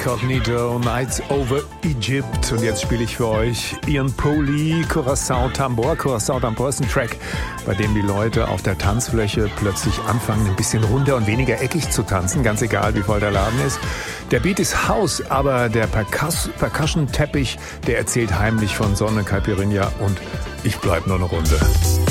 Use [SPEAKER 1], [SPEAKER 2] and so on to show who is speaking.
[SPEAKER 1] Incognito, Nights over Egypt. Und jetzt spiele ich für euch Ian Poli, Curaçao Tambor. Curaçao Tambor ist ein Track, bei dem die Leute auf der Tanzfläche plötzlich anfangen, ein bisschen runder und weniger eckig zu tanzen, ganz egal, wie voll der Laden ist. Der Beat ist House, aber der Percussion-Teppich, der erzählt heimlich von Sonne, Caipirinha und ich bleib nur eine Runde.